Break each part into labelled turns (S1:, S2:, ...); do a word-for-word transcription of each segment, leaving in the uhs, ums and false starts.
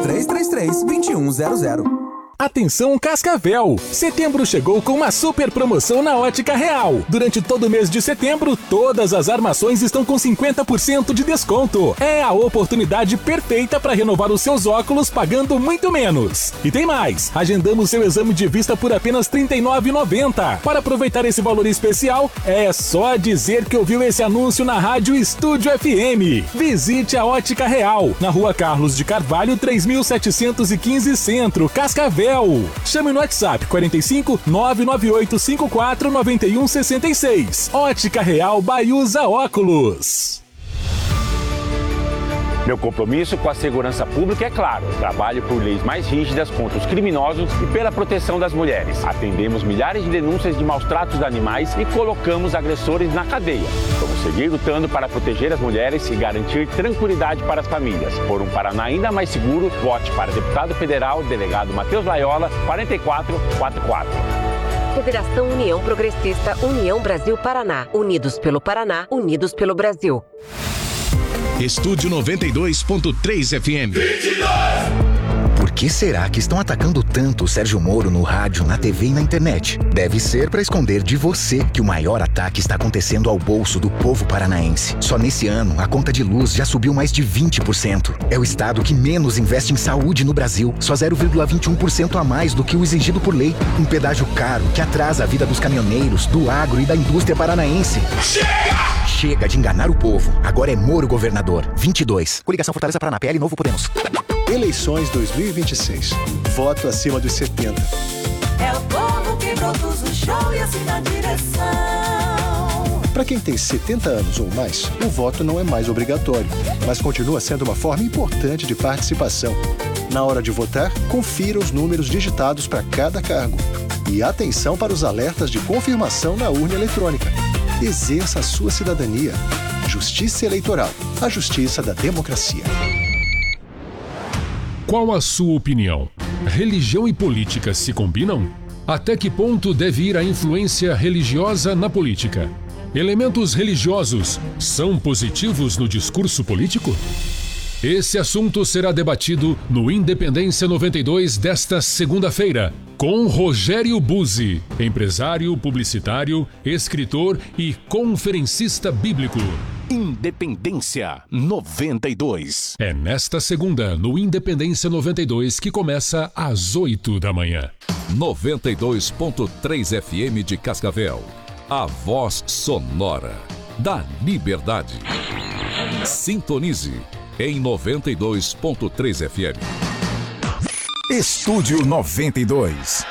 S1: três três três, dois um zero zero.
S2: Atenção Cascavel! Setembro chegou com uma super promoção na Ótica Real. Durante todo o mês de setembro, todas as armações estão com cinquenta por cento de desconto. É a oportunidade perfeita para renovar os seus óculos pagando muito menos. E tem mais! Agendamos seu exame de vista por apenas trinta e nove reais e noventa centavos. Para aproveitar esse valor especial, é só dizer que ouviu esse anúncio na Rádio Estúdio F M. Visite a Ótica Real, na Rua Carlos de Carvalho, três mil setecentos e quinze Centro, Cascavel. Chame no WhatsApp quarenta e cinco, nove nove oito cinco quatro, nove um seis seis. Ótica Real Baiusa Óculos.
S3: Meu compromisso com a segurança pública é claro. Trabalho por leis mais rígidas contra os criminosos e pela proteção das mulheres. Atendemos milhares de denúncias de maus tratos de animais e colocamos agressores na cadeia. Vamos seguir lutando para proteger as mulheres e garantir tranquilidade para as famílias. Por um Paraná ainda mais seguro, vote para deputado federal, delegado Matheus Laiola, quarenta e quatro quarenta e quatro.
S4: Federação União Progressista, União Brasil Paraná. Unidos pelo Paraná, unidos pelo Brasil.
S5: Estúdio noventa e dois ponto três F M.
S6: vinte e dois! Por que será que estão atacando tanto o Sérgio Moro no rádio, na T V e na internet? Deve ser para esconder de você que o maior ataque está acontecendo ao bolso do povo paranaense. Só nesse ano, a conta de luz já subiu mais de vinte por cento. É o estado que menos investe em saúde no Brasil, só zero vírgula vinte e um por cento a mais do que o exigido por lei. Um pedágio caro que atrasa a vida dos caminhoneiros, do agro e da indústria paranaense. Chega! Chega de enganar o povo. Agora é Moro governador. vinte e dois. Coligação Fortaleza Paraná, P L Novo Podemos.
S7: Eleições dois mil e vinte e seis. Voto acima dos setenta.
S8: É o povo que produz o show e assina a direção.
S7: Para quem tem setenta anos ou mais, o voto não é mais obrigatório, mas continua sendo uma forma importante de participação. Na hora de votar, confira os números digitados para cada cargo. E atenção para os alertas de confirmação na urna eletrônica. Exerça a sua cidadania. Justiça Eleitoral. A justiça da democracia.
S9: Qual a sua opinião? Religião e política se combinam? Até que ponto deve ir a influência religiosa na política? Elementos religiosos são positivos no discurso político? Esse assunto será debatido no Independência noventa e dois desta segunda-feira, com Rogério Buzzi, empresário, publicitário, escritor e conferencista bíblico.
S5: Independência noventa e dois.
S9: É nesta segunda, no Independência noventa e dois, que começa às oito da manhã.
S10: noventa e dois ponto três F M de Cascavel. A voz sonora da liberdade. Sintonize em noventa e dois ponto três F M.
S11: Estúdio noventa e dois.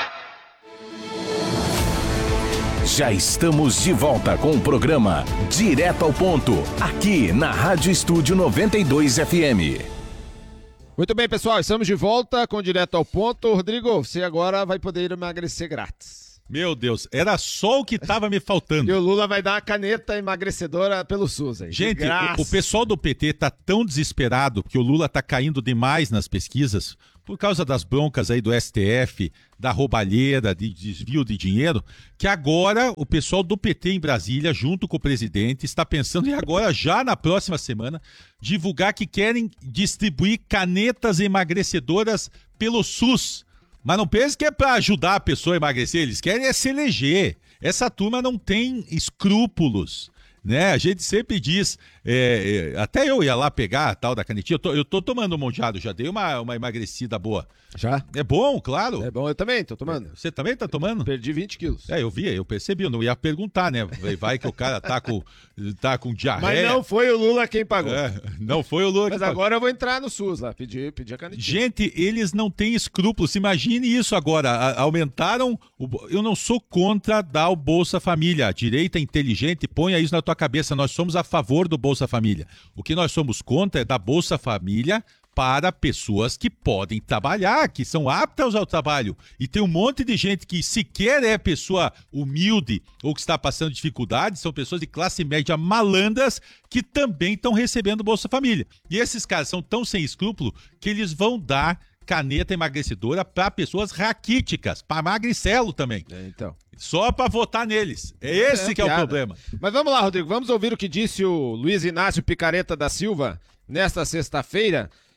S5: Já estamos de volta com o programa Direto ao Ponto, aqui na Rádio Estúdio noventa e dois F M.
S12: Muito bem, pessoal, estamos de volta com Direto ao Ponto. Rodrigo, você agora vai poder emagrecer grátis.
S13: Meu Deus, era só o que tava me faltando.
S12: E o Lula vai dar uma caneta emagrecedora pelo SUS aí.
S13: Gente, o, o pessoal do P T tá tão desesperado porque o Lula tá caindo demais nas pesquisas por causa das broncas aí do S T F, da roubalheira, de desvio de dinheiro, que agora o pessoal do P T em Brasília, junto com o presidente, está pensando em agora, já na próxima semana, divulgar que querem distribuir canetas emagrecedoras pelo SUS. Mas não pense que é para ajudar a pessoa a emagrecer, eles querem é se eleger. Essa turma não tem escrúpulos, né? A gente sempre diz, é, é, até eu ia lá pegar a tal da canetinha, eu tô, eu tô tomando um mondiado, já dei uma, uma emagrecida boa.
S12: Já?
S13: É bom, claro.
S12: É bom, eu também tô tomando.
S13: Você também tá tomando?
S12: Perdi vinte quilos.
S13: É, eu vi, eu percebi, eu não ia perguntar, né? Vai que o cara tá com, tá com diarreia.
S12: Mas não foi o Lula quem pagou.
S13: É, não foi o Lula
S12: Mas
S13: quem
S12: agora
S13: pagou.
S12: eu vou entrar no SUS lá, pedir, pedir a canetinha.
S13: Gente, eles não têm escrúpulos, imagine isso agora, a, aumentaram, o, eu não sou contra dar o Bolsa Família, a direita inteligente, ponha isso na tua cabeça, nós somos a favor do Bolsa Família. O que nós somos contra é dar Bolsa Família para pessoas que podem trabalhar, que são aptas ao trabalho. E tem um monte de gente que sequer é pessoa humilde ou que está passando dificuldade, são pessoas de classe média malandras que também estão recebendo Bolsa Família. E esses caras são tão sem escrúpulo que eles vão dar caneta emagrecedora para pessoas raquíticas, para magricelo também.
S12: É, então.
S13: Só para votar neles. É esse é, que é o problema.
S12: Mas vamos lá, Rodrigo, vamos ouvir o que disse o Luiz Inácio Picareta da Silva nesta sexta-feira.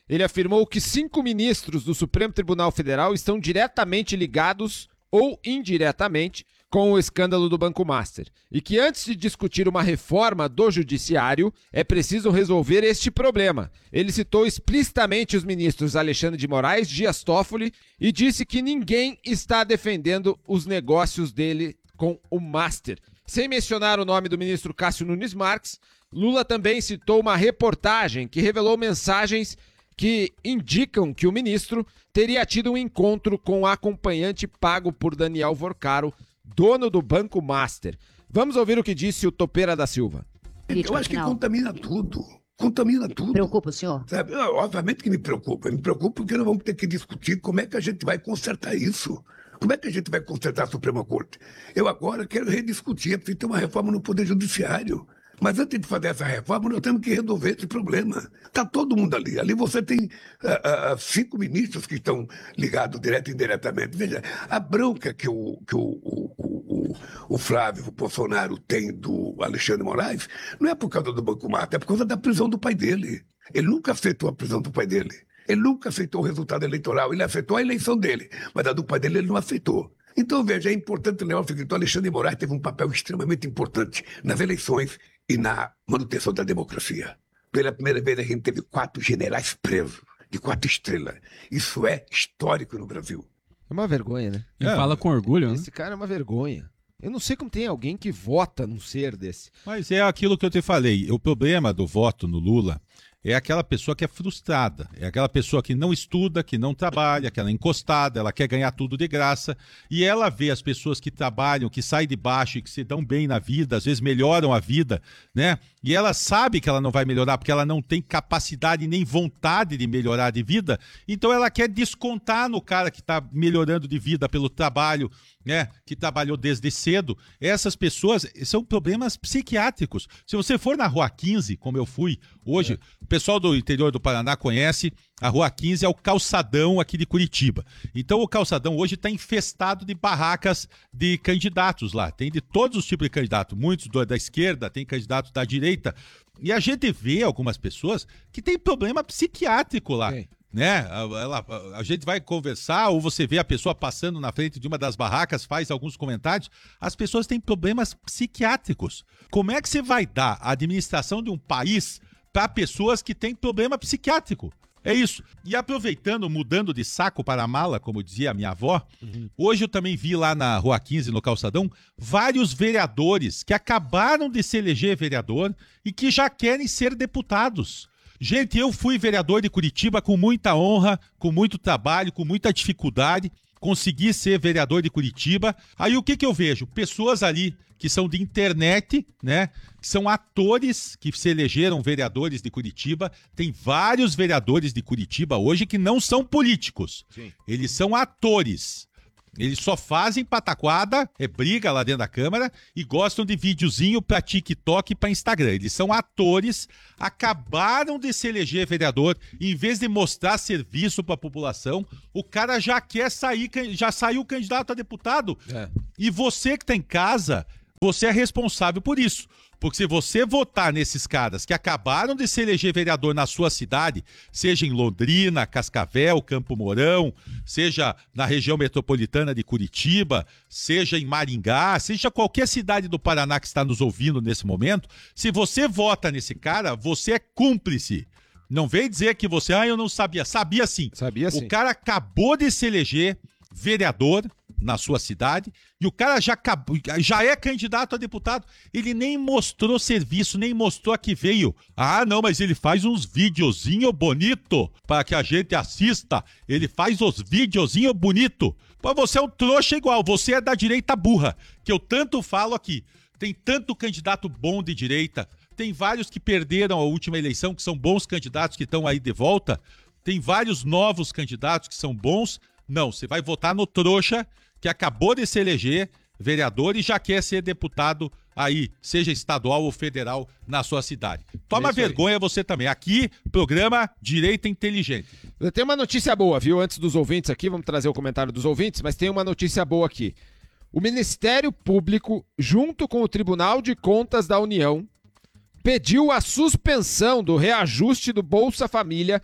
S12: ele afirmou que cinco ministros do Supremo Tribunal Federal estão diretamente ligados ou indiretamente com o escândalo do Banco Master e que antes de discutir uma reforma do judiciário é preciso resolver este problema. Ele citou explicitamente os ministros Alexandre de Moraes, Dias Toffoli e disse que ninguém está defendendo os negócios dele com o Master. Sem mencionar o nome do ministro Cássio Nunes Marques, Lula também citou uma reportagem que revelou mensagens que indicam que o ministro teria tido um encontro com o acompanhante pago por Daniel Vorcaro, dono do Banco Master. Vamos ouvir o que disse o Topeira da Silva.
S14: Eu acho que contamina tudo. Contamina tudo.
S15: Preocupa o senhor?
S14: Sabe? Obviamente que me preocupa. Me preocupa porque nós vamos ter que discutir como é que a gente vai consertar isso. Como é que a gente vai consertar a Suprema Corte? Eu agora quero rediscutir. É preciso ter uma reforma no Poder Judiciário. Mas antes de fazer essa reforma, nós temos que resolver esse problema. Está todo mundo ali. Ali você tem uh, uh, cinco ministros que estão ligados direto e indiretamente. Veja, a bronca que o, que o, o, o, o Flávio o Bolsonaro tem do Alexandre de Moraes não é por causa do Banco Master, é por causa da prisão do pai dele. Ele nunca aceitou a prisão do pai dele. Ele nunca aceitou o resultado eleitoral. Ele aceitou a eleição dele, mas a do pai dele ele não aceitou. Então, veja, é importante lembrar o seguinte: o Alexandre de Moraes teve um papel extremamente importante nas eleições e na manutenção da democracia. Pela primeira vez a gente teve quatro generais presos, de quatro estrelas. Isso é histórico no Brasil.
S12: É uma vergonha, né?
S16: Ele é, fala com orgulho, né?
S12: Esse cara é uma vergonha. Eu não sei como tem alguém que vota num ser desse.
S13: Mas é aquilo que eu te falei. O problema do voto no Lula é aquela pessoa que é frustrada, é aquela pessoa que não estuda, que não trabalha, que ela é encostada, ela quer ganhar tudo de graça, e ela vê as pessoas que trabalham, que saem de baixo e que se dão bem na vida, às vezes melhoram a vida, né? E ela sabe que ela não vai melhorar porque ela não tem capacidade nem vontade de melhorar de vida, então ela quer descontar no cara que está melhorando de vida pelo trabalho, né? Que trabalhou desde cedo. Essas pessoas são problemas psiquiátricos. Se você for na Rua quinze, como eu fui hoje, é. O pessoal do interior do Paraná conhece, a Rua quinze é o calçadão aqui de Curitiba. Então o calçadão hoje está infestado de barracas de candidatos lá. Tem de todos os tipos de candidatos, muitos da esquerda, tem candidatos da direita. E a gente vê algumas pessoas que têm problema psiquiátrico lá. Sim. Né? A, a, a gente vai conversar, ou você vê a pessoa passando na frente de uma das barracas, faz alguns comentários, as pessoas têm problemas psiquiátricos. Como é que você vai dar a administração de um país para pessoas que têm problema psiquiátrico? É isso. E aproveitando, mudando de saco para a mala, como dizia a minha avó, uhum. Hoje eu também vi lá na Rua quinze, no Calçadão, vários vereadores que acabaram de se eleger vereador e que já querem ser deputados. Gente, eu fui vereador de Curitiba com muita honra, com muito trabalho, com muita dificuldade, consegui ser vereador de Curitiba. Aí o que que eu vejo? Pessoas ali que são de internet, né? Que são atores que se elegeram vereadores de Curitiba. Tem vários vereadores de Curitiba hoje que não são políticos. Sim. Eles são atores. Eles só fazem pataquada, é briga lá dentro da Câmara e gostam de videozinho pra TikTok e pra Instagram. Eles são atores, acabaram de se eleger vereador, e em vez de mostrar serviço pra população, o cara já quer sair, já saiu candidato a deputado. É. E você que tá em casa, você é responsável por isso. Porque se você votar nesses caras que acabaram de se eleger vereador na sua cidade, seja em Londrina, Cascavel, Campo Mourão, seja na região metropolitana de Curitiba, seja em Maringá, seja qualquer cidade do Paraná que está nos ouvindo nesse momento, se você vota nesse cara, você é cúmplice. Não vem dizer que você, ah, eu não sabia. Sabia sim.
S12: Sabia sim.
S13: O cara acabou de se eleger vereador na sua cidade, e o cara já, acabou, já é candidato a deputado, ele nem mostrou serviço, nem mostrou a que veio. Ah, não, mas ele faz uns videozinho bonito para que a gente assista, ele faz os videozinho bonito. Mas você é um trouxa igual, você é da direita burra, que eu tanto falo aqui. Tem tanto candidato bom de direita, tem vários que perderam a última eleição, que são bons candidatos, que estão aí de volta, tem vários novos candidatos que são bons. Não, você vai votar no trouxa que acabou de se eleger vereador e já quer ser deputado aí, seja estadual ou federal, na sua cidade. Toma vergonha aí. Você também. Aqui, programa Direita Inteligente.
S12: Eu tenho uma notícia boa, viu? Antes dos ouvintes aqui, vamos trazer o comentário dos ouvintes, mas tem uma notícia boa aqui. O Ministério Público, junto com o Tribunal de Contas da União, pediu a suspensão do reajuste do Bolsa Família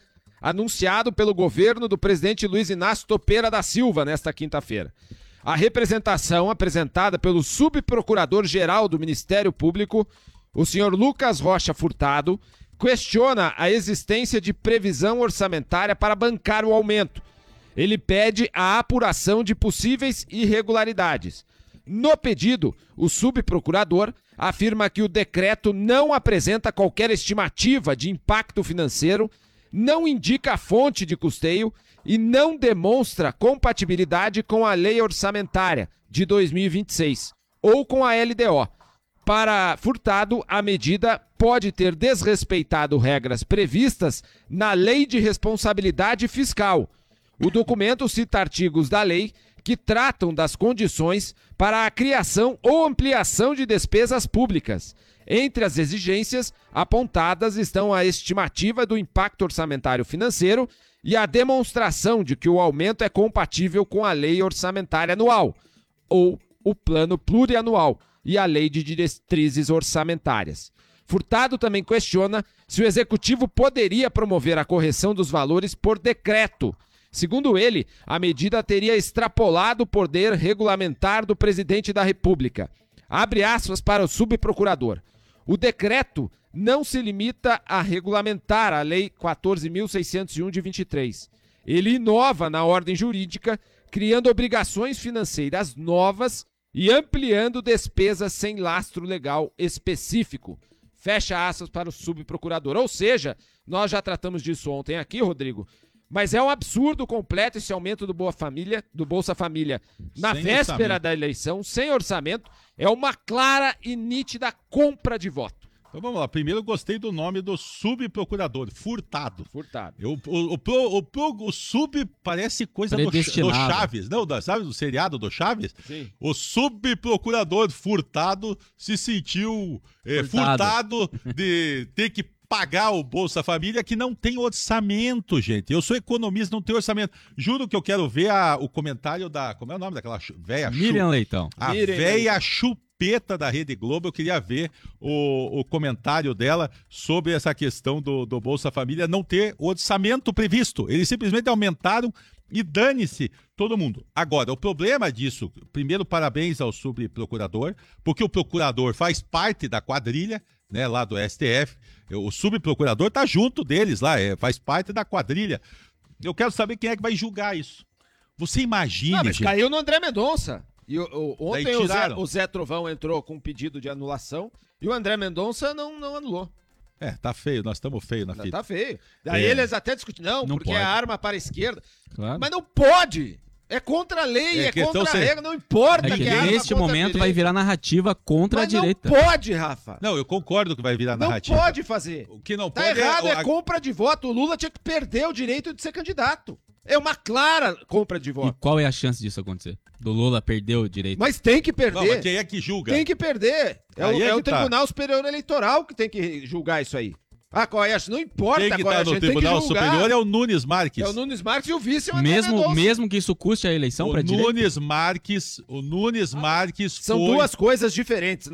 S12: anunciado pelo governo do presidente Luiz Inácio Topeira da Silva nesta quinta-feira. A representação apresentada pelo subprocurador-geral do Ministério Público, o senhor Lucas Rocha Furtado, questiona a existência de previsão orçamentária para bancar o aumento. Ele pede a apuração de possíveis irregularidades. No pedido, o subprocurador afirma que o decreto não apresenta qualquer estimativa de impacto financeiro, não indica a fonte de custeio e não demonstra compatibilidade com a Lei Orçamentária de dois mil e vinte e seis ou com a L D O. Para Furtado, a medida pode ter desrespeitado regras previstas na Lei de Responsabilidade Fiscal. O documento cita artigos da lei que tratam das condições para a criação ou ampliação de despesas públicas. Entre as exigências apontadas estão a estimativa do impacto orçamentário financeiro e a demonstração de que o aumento é compatível com a Lei Orçamentária Anual ou o Plano Plurianual e a Lei de Diretrizes Orçamentárias. Furtado também questiona se o Executivo poderia promover a correção dos valores por decreto. Segundo ele, a medida teria extrapolado o poder regulamentar do presidente da República. Abre aspas para o subprocurador. O decreto não se limita a regulamentar a Lei quatorze mil seiscentos e um de vinte e três. Ele inova na ordem jurídica, criando obrigações financeiras novas e ampliando despesas sem lastro legal específico. Fecha aspas para o subprocurador. Ou seja, nós já tratamos disso ontem aqui, Rodrigo, mas é um absurdo completo esse aumento do, Boa Família, do Bolsa Família na
S13: Sem
S12: véspera
S13: orçamento.
S12: da eleição, sem orçamento. É uma clara e nítida compra de voto.
S13: Então vamos lá. Primeiro eu gostei do nome do subprocurador, Furtado.
S12: Furtado.
S13: Eu, o, o, pro- o, pro- o sub parece coisa do, Ch- do
S15: Predestinado.
S13: Chaves. Não, da, sabe do seriado do Chaves?
S12: Sim.
S13: O subprocurador Furtado se sentiu eh,
S15: Furtado.
S13: furtado de ter que pagar o Bolsa Família que não tem orçamento, gente. Eu sou economista, não tem orçamento. Juro que eu quero ver a- o comentário da... Como é o nome daquela chu- véia chu-
S15: Miriam Leitão.
S13: A
S12: Miriam
S13: véia chupeta da Rede Globo. Eu queria ver o, o comentário dela sobre essa questão do, do Bolsa Família não ter orçamento previsto. Eles simplesmente aumentaram e dane-se todo mundo. Agora, o problema disso, primeiro, parabéns ao subprocurador, porque o procurador faz parte da quadrilha, né, lá do S T F. O subprocurador tá junto deles lá, é, faz parte da quadrilha. Eu quero saber quem é que vai julgar isso. Você imagina,
S12: Não, mas
S13: gente,
S12: caiu no André Mendonça. E o- o- ontem
S13: Daí
S12: o Zé,
S13: tiraram.
S12: o Zé Trovão entrou com um pedido de anulação e o André Mendonça não, não anulou.
S13: É, tá feio, nós estamos feios na
S12: Não,
S13: fita.
S12: tá feio. Daí
S13: É.
S12: eles até discutiram, não,
S15: Não
S12: porque
S15: pode.
S12: é arma para a esquerda.
S15: Claro.
S12: Mas não pode! É contra a lei,
S13: É
S12: é,
S13: que
S12: contra
S13: então
S12: a
S13: você-
S12: regra, não importa
S15: É que
S12: que é arma
S15: neste
S12: contra a
S15: momento vai
S12: direita.
S15: virar narrativa contra
S12: Mas
S15: a direita.
S12: não pode, Rafa.
S13: Não, eu concordo que vai virar
S12: Não
S13: narrativa.
S12: pode fazer.
S13: O que não
S12: Tá
S13: pode
S12: errado,
S13: é...
S12: é compra de voto. O Lula tinha que perder o direito de ser candidato. É uma clara compra de
S15: E
S12: voto.
S15: qual é a chance disso acontecer? Do Lula perder o direito?
S12: Mas tem que
S13: Não,
S12: perder.
S13: mas quem é que julga?
S12: Tem que perder. É,
S13: Aí
S12: o,
S13: é
S12: é
S13: que
S12: o
S13: tá.
S12: Tribunal Superior Eleitoral que tem que julgar isso aí. Ah, qual é? Não importa
S13: Quem que
S12: qual é,
S13: tá
S12: a
S13: no
S12: gente tem que
S13: Tribunal
S12: julgar.
S13: Superior é o Nunes Marques.
S12: É o Nunes Marques e o vice é o André
S15: mesmo,
S12: Mendonça.
S15: mesmo que isso custe a eleição
S13: O
S15: para a direita?
S13: Nunes Marques, o Nunes Marques
S12: São
S13: foi...
S12: duas coisas diferentes.